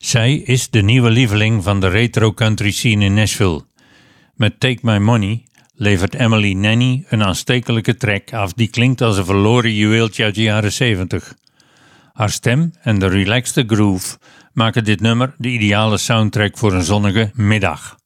Zij is de nieuwe lieveling van de retro country scene in Nashville. Met Take My Money levert Emily Nanny een aanstekelijke track af die klinkt als een verloren juweeltje uit de jaren 70. Haar stem en de relaxte groove maken dit nummer de ideale soundtrack voor een zonnige middag.